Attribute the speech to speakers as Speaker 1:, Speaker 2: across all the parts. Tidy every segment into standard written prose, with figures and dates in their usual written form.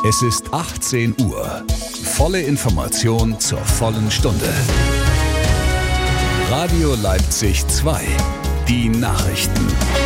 Speaker 1: Es ist 18 Uhr. Volle Information zur vollen Stunde. Radio Leipzig 2. Die Nachrichten.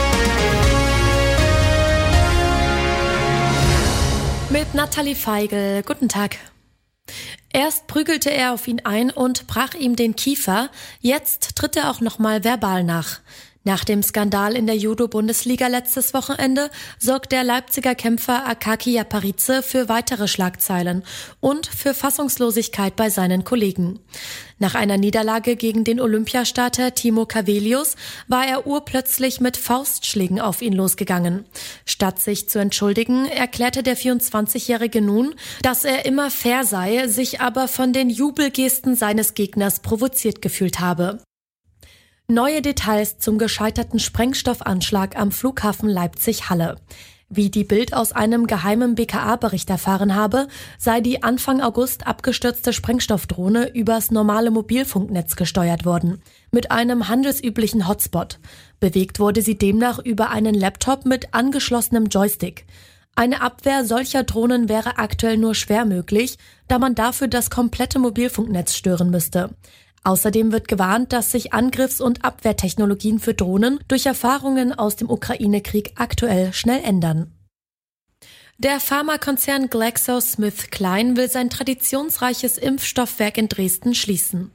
Speaker 2: Mit Nathalie Feigl. Guten Tag. Erst prügelte er auf ihn ein und brach ihm den Kiefer. Jetzt tritt er auch nochmal verbal nach. Nach dem Skandal in der Judo-Bundesliga letztes Wochenende sorgt der Leipziger Kämpfer Akaki Yaparidze für weitere Schlagzeilen und für Fassungslosigkeit bei seinen Kollegen. Nach einer Niederlage gegen den Olympiastarter Timo Cavelius war er urplötzlich mit Faustschlägen auf ihn losgegangen. Statt sich zu entschuldigen, erklärte der 24-Jährige nun, dass er immer fair sei, sich aber von den Jubelgesten seines Gegners provoziert gefühlt habe. Neue Details zum gescheiterten Sprengstoffanschlag am Flughafen Leipzig-Halle. Wie die Bild aus einem geheimen BKA-Bericht erfahren habe, sei die Anfang August abgestürzte Sprengstoffdrohne übers normale Mobilfunknetz gesteuert worden, mit einem handelsüblichen Hotspot. Bewegt wurde sie demnach über einen Laptop mit angeschlossenem Joystick. Eine Abwehr solcher Drohnen wäre aktuell nur schwer möglich, da man dafür das komplette Mobilfunknetz stören müsste. Außerdem wird gewarnt, dass sich Angriffs- und Abwehrtechnologien für Drohnen durch Erfahrungen aus dem Ukraine-Krieg aktuell schnell ändern. Der Pharmakonzern GlaxoSmithKline will sein traditionsreiches Impfstoffwerk in Dresden schließen.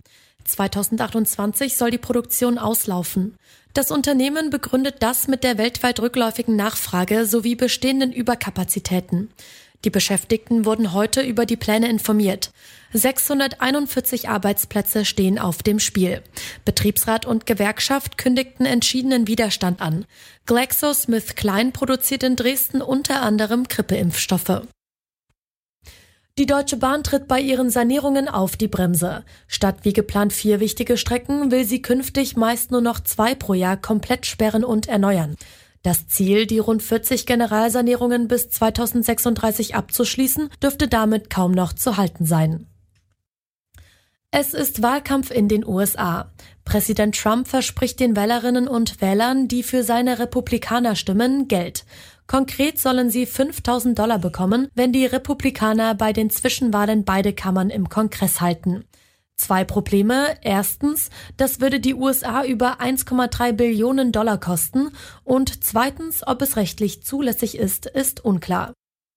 Speaker 2: 2028 soll die Produktion auslaufen. Das Unternehmen begründet das mit der weltweit rückläufigen Nachfrage sowie bestehenden Überkapazitäten. Die Beschäftigten wurden heute über die Pläne informiert. 641 Arbeitsplätze stehen auf dem Spiel. Betriebsrat und Gewerkschaft kündigten entschiedenen Widerstand an. GlaxoSmithKline produziert in Dresden unter anderem Grippeimpfstoffe. Die Deutsche Bahn tritt bei ihren Sanierungen auf die Bremse. Statt wie geplant 4 wichtige Strecken will sie künftig meist nur noch 2 pro Jahr komplett sperren und erneuern. Das Ziel, die rund 40 Generalsanierungen bis 2036 abzuschließen, dürfte damit kaum noch zu halten sein. Es ist Wahlkampf in den USA. Präsident Trump verspricht den Wählerinnen und Wählern, die für seine Republikaner stimmen, Geld. Konkret sollen sie $5.000 bekommen, wenn die Republikaner bei den Zwischenwahlen beide Kammern im Kongress halten. 2 Probleme. Erstens, das würde die USA über $1,3 Billionen kosten. Und zweitens, ob es rechtlich zulässig ist unklar.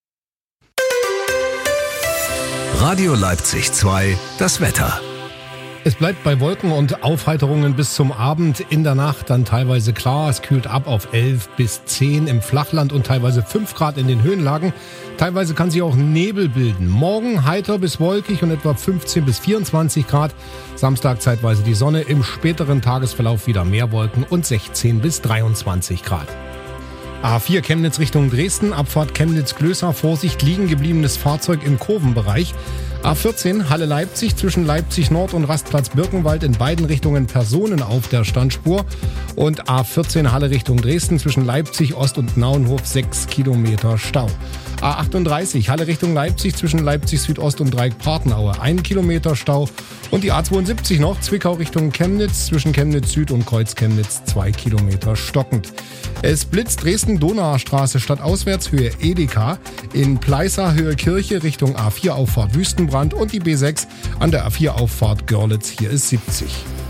Speaker 1: Radio Leipzig 2, das Wetter.
Speaker 3: Es bleibt bei Wolken und Aufheiterungen bis zum Abend. In der Nacht dann teilweise klar. Es kühlt ab auf 11 bis 10 im Flachland und teilweise 5 Grad in den Höhenlagen. Teilweise kann sich auch Nebel bilden. Morgen heiter bis wolkig und etwa 15 bis 24 Grad. Samstag zeitweise die Sonne. Im späteren Tagesverlauf wieder mehr Wolken und 16 bis 23 Grad. A4 Chemnitz Richtung Dresden. Abfahrt Chemnitz-Glößer. Vorsicht, liegen gebliebenes Fahrzeug im Kurvenbereich. A14 Halle Leipzig zwischen Leipzig Nord und Rastplatz Birkenwald in beiden Richtungen Personen auf der Standspur. Und A14 Halle Richtung Dresden zwischen Leipzig Ost und Nauenhof 6 Kilometer Stau. A38 Halle Richtung Leipzig zwischen Leipzig Südost und Dreieck-Partenaue 1 Kilometer Stau. Und die A72 noch Zwickau Richtung Chemnitz zwischen Chemnitz Süd und Kreuz Chemnitz 2 Kilometer stockend. Es blitzt Dresden-Donauer Straße stadtauswärts Höhe Edeka, in Pleißer Höhe Kirche Richtung A4 Auffahrt Wüstenbrand und die B6 an der A4 Auffahrt Görlitz, hier ist 70.